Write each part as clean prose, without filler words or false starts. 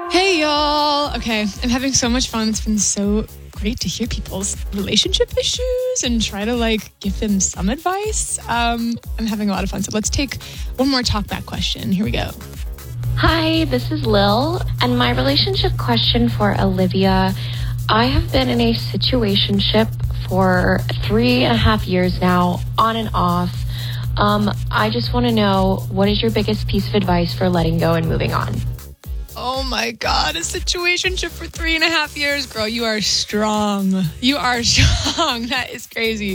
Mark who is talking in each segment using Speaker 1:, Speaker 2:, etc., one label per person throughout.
Speaker 1: Hey, y'all. Okay, I'm having so much fun. It's been so great to hear people's relationship issues and try to give them some advice. I'm having a lot of fun. So let's take one more talkback question. Here we go.
Speaker 2: Hi, this is Lil, and my relationship question for Olivia. I have been in a situationship for 3.5 years now, on and off. I just want to know, what is your biggest piece of advice for letting go and moving on?
Speaker 1: Oh my God, a situationship for 3.5 years. Girl, you are strong. You are strong. That is crazy.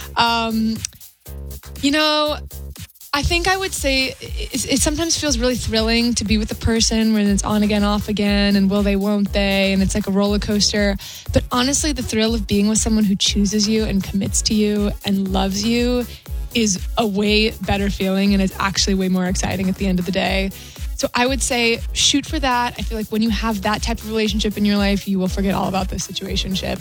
Speaker 1: I think I would say it sometimes feels really thrilling to be with a person when it's on again, off again, and will they, won't they, and it's like a roller coaster. But honestly, the thrill of being with someone who chooses you and commits to you and loves you is a way better feeling, and it's actually way more exciting at the end of the day. So I would say shoot for that. I feel like when you have that type of relationship in your life, you will forget all about the situationship.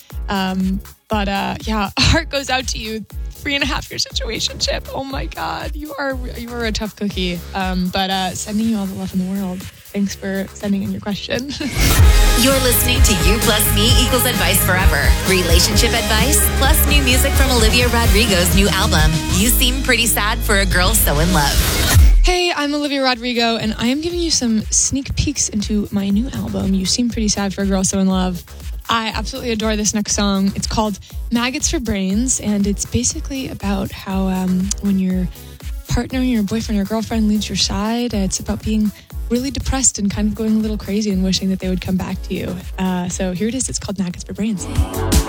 Speaker 1: Heart goes out to you. 3.5 year situationship. Oh my God, you are a tough cookie. Sending you all the love in the world. Thanks for sending in your question.
Speaker 3: You're listening to You Plus Me equals advice forever. Relationship advice plus new music from Olivia Rodrigo's new album, You Seem Pretty Sad for a Girl So in Love.
Speaker 1: Hey, I'm Olivia Rodrigo, and I am giving you some sneak peeks into my new album, You Seem Pretty Sad for a Girl So in Love. I absolutely adore this next song. It's called Maggots for Brains, and it's basically about how when your partner, your boyfriend or girlfriend leaves your side, it's about being really depressed and kind of going a little crazy and wishing that they would come back to you. So here it is. It's called Maggots for Brains.